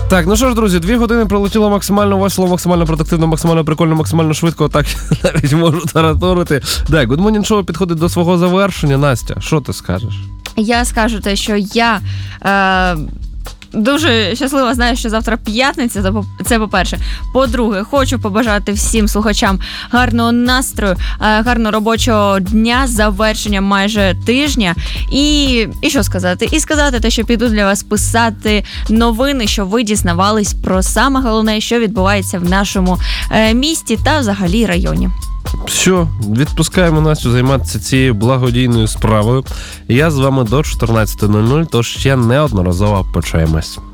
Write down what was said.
Так, ну що ж, друзі, 2 години пролетіло максимально весело, максимально продуктивно, максимально прикольно, максимально швидко, так навіть можу тараторити. Так, Good Morning Show підходить до свого завершення. Настя, що ти скажеш? Я скажу те, що я дуже щаслива, знаю, що завтра п'ятниця, це по-перше. По-друге, хочу побажати всім слухачам гарного настрою, гарного робочого дня, завершення майже тижня. І що сказати? І сказати те, що піду для вас писати новини, щоб ви дізнавались про саме головне, що відбувається в нашому місті та взагалі районі. Все, відпускаємо Настю займатися цією благодійною справою. Я з вами до 14:00, тож ще неодноразово почуємось.